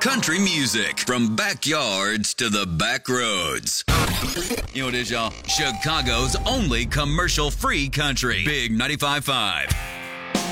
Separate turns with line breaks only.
country music from backyards to the back roads. You know what it is, y'all? Chicago's only commercial-free country. Big 95.5.